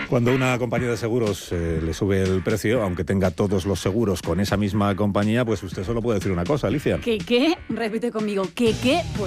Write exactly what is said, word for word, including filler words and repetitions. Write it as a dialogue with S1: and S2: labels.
S1: Cuando una compañía de seguros eh, le sube el precio, aunque tenga todos los seguros con esa misma compañía, pues usted solo puede decir una cosa, Alicia.
S2: ¿Qué qué? Repite conmigo. ¿Qué qué? Pues